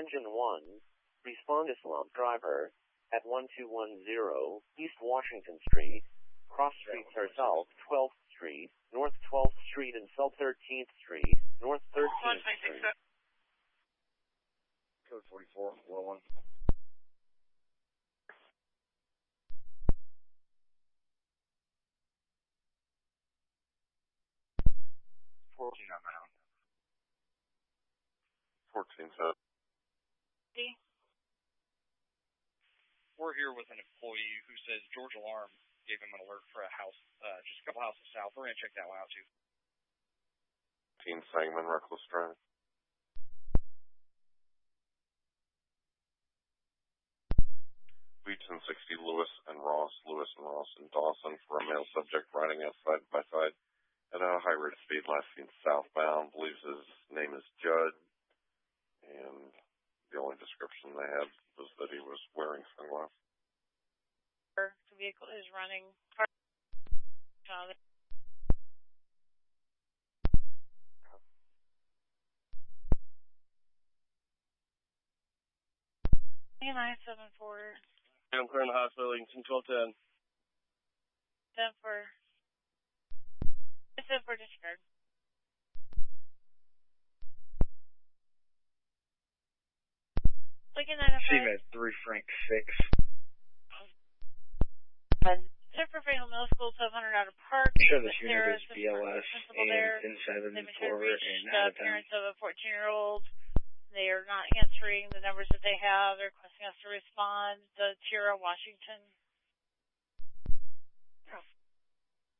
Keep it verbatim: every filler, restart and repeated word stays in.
Engine one, respond Islam driver, at one two one zero, East Washington Street, cross streets are South twelfth Street, North twelfth Street and South thirteenth Street, North thirteenth Street. Code forty-four, one oh one. fourteen on my own. fourteen set. We're here with an employee who says George Alarm gave him an alert for a house, uh, just a couple houses south. We're going to check that one out, too. fifteen Sangamon, reckless driving. Beach and sixty, Lewis and Ross, Lewis and Ross and Dawson for a male subject riding out side by side at a high rate of speed, last seen southbound. Believes his name is Judd, and the only description they had was that he was wearing sunglasses. The vehicle is running. nine seven four. I'm clearing the hospital, Lincoln twelve ten. ten for. ten for discharge. Lincoln nine oh five. C-Med three Frank six. ten for Fayetteville Middle School, twelve hundred out of park. Show this unit is B L S and ten seven four and out of town. Parents of a fourteen-year-old. They are not answering the numbers that they have. They're requesting us to respond. The Tierra, Washington.